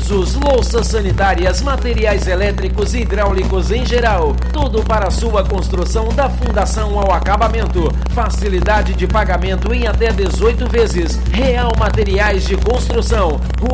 pisos, louças sanitárias, materiais elétricos e hidráulicos em geral. Tudo para a sua construção da fundação ao acabamento. Facilidade de pagamento em até 18 vezes. Real Materiais de Construção.